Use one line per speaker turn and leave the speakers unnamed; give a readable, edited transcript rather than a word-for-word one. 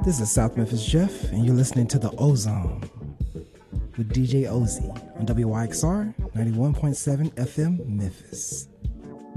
This is South Memphis Jeff, and you're listening to The Ozone with DJ Ozzy on WYXR 91.7 FM Memphis.